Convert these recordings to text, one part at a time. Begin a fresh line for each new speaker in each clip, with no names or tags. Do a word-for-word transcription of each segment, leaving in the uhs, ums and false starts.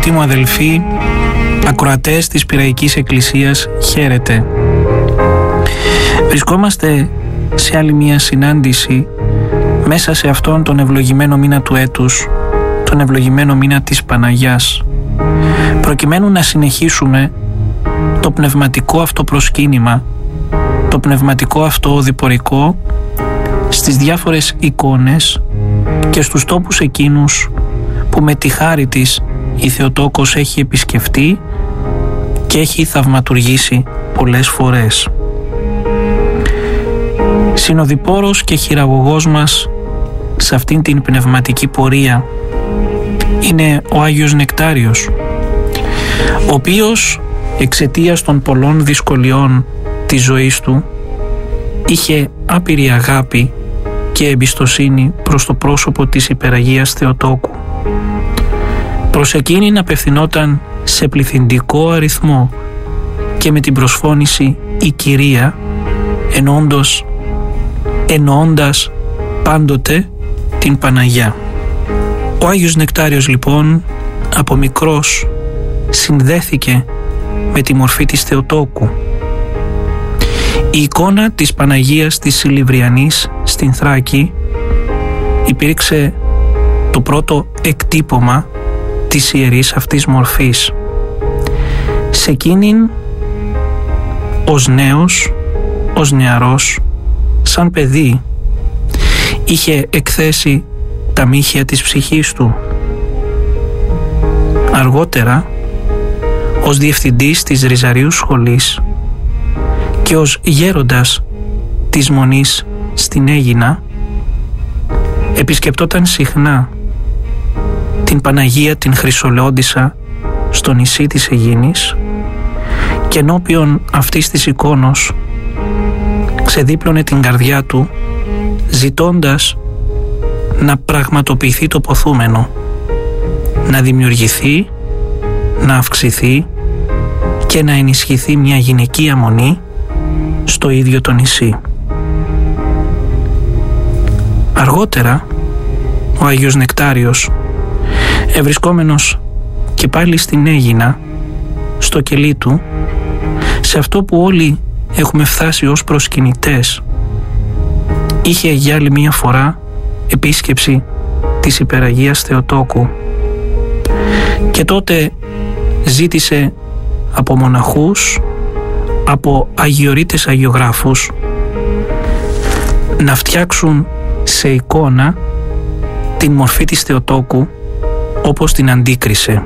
αγαπητοί μου αδελφοί, ακροατές της Πειραϊκής Εκκλησίας, χαίρετε. Βρισκόμαστε σε άλλη μια συνάντηση μέσα σε αυτόν τον ευλογημένο μήνα του έτους, τον ευλογημένο μήνα της Παναγιάς, προκειμένου να συνεχίσουμε το πνευματικό αυτό προσκύνημα, το πνευματικό αυτό οδηπορικό στις διάφορες εικόνες και στους τόπους εκείνους που με τη χάρη της η Θεοτόκος έχει επισκεφτεί και έχει θαυματουργήσει πολλές φορές. Συνοδοιπόρος και χειραγωγός μας σε αυτήν την πνευματική πορεία είναι ο Άγιος Νεκτάριος, ο οποίος εξαιτίας των πολλών δυσκολιών της ζωής του είχε άπειρη αγάπη και εμπιστοσύνη προς το πρόσωπο της Υπεραγίας Θεοτόκου. Προς εκείνην απευθυνόταν σε πληθυντικό αριθμό και με την προσφώνηση «Η Κυρία», εννοώντας, εννοώντας πάντοτε την Παναγιά. Ο Άγιος Νεκτάριος λοιπόν από μικρός συνδέθηκε με τη μορφή της Θεοτόκου. Η εικόνα της Παναγίας της Σιλιβριανής στην Θράκη υπήρξε το πρώτο εκτύπωμα της ιερής αυτής μορφής. Σε εκείνην ως νέος, ως νεαρός, σαν παιδί είχε εκθέσει τα μύχια της ψυχής του. Αργότερα, ως διευθυντής της Ριζαρίου Σχολής και ως γέροντας της Μονής στην Αίγινα, επισκεπτόταν συχνά την Παναγία την Χρυσολεόντισσα στο νησί της Αιγίνης και ενώπιον αυτής της εικόνος ξεδίπλωνε την καρδιά του ζητώντας να πραγματοποιηθεί το ποθούμενο, να δημιουργηθεί, να αυξηθεί και να ενισχυθεί μια γυναικεία μονή στο ίδιο το νησί. Αργότερα ο Άγιος Νεκτάριος, ευρισκόμενος και πάλι στην Αίγινα, στο κελί του, σε αυτό που όλοι έχουμε φτάσει ως προσκυνητές, είχε για άλλη μία φορά επίσκεψη της Υπεραγίας Θεοτόκου και τότε ζήτησε από μοναχούς, από αγιορείτες αγιογράφους να φτιάξουν σε εικόνα την μορφή της Θεοτόκου όπως την αντίκρισε.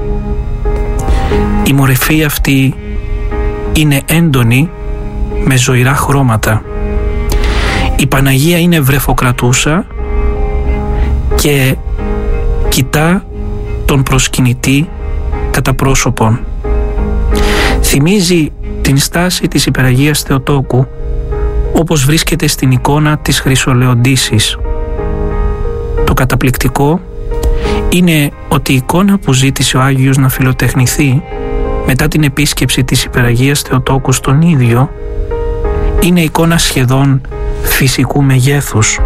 Η μορφή αυτή είναι έντονη με ζωηρά χρώματα. Η Παναγία είναι βρεφοκρατούσα και κοιτά τον προσκυνητή κατά πρόσωπον. Θυμίζει την στάση της Υπεραγίας Θεοτόκου όπως βρίσκεται στην εικόνα της Χρυσολεοντίσσης. Το καταπληκτικό είναι ότι η εικόνα που ζήτησε ο Άγιος να φιλοτεχνηθεί μετά την επίσκεψη της Υπεραγίας Θεοτόκου στον ίδιο είναι εικόνα σχεδόν φυσικού μεγέθους.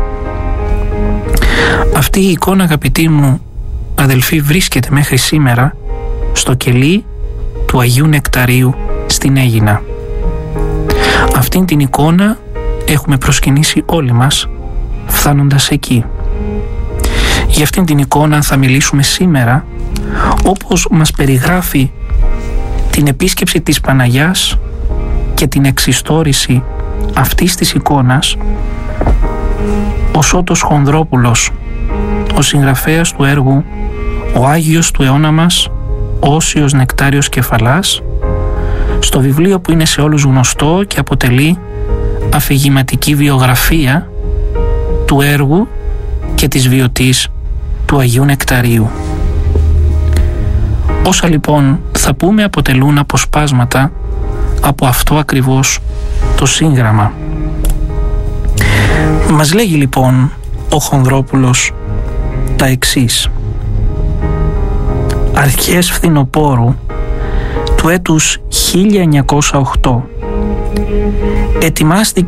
Αυτή η εικόνα, αγαπητοί μου αδελφοί, βρίσκεται μέχρι σήμερα στο κελί του Αγίου Νεκταρίου στην Αίγινα. Αυτήν την εικόνα έχουμε προσκυνήσει όλοι μας φτάνοντας εκεί. Για αυτήν την εικόνα θα μιλήσουμε σήμερα, όπως μας περιγράφει την επίσκεψη της Παναγιάς και την εξιστόρηση αυτής της εικόνας ο Σώτος Χονδρόπουλος, ο συγγραφέας του έργου «Ο Άγιος του αιώνα μας, Όσιος Νεκτάριος Κεφαλάς», στο βιβλίο που είναι σε όλους γνωστό και αποτελεί αφηγηματική βιογραφία του έργου και της βιωτής του Αγίου Νεκταρίου. Όσα λοιπόν θα πούμε αποτελούν αποσπάσματα από αυτό ακριβώς το σύγγραμμα. Μας λέγει λοιπόν ο Χονδρόπουλος τα εξής. Αρχές φθινοπόρου του έτους χίλια εννιακόσια οκτώ ετοιμάστηκε